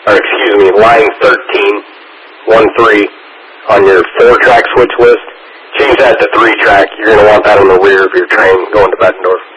or excuse me, line 13 on your 4-track switch list. Change that to 3-track. You're going to want that on the rear of your train going to Bettendorf.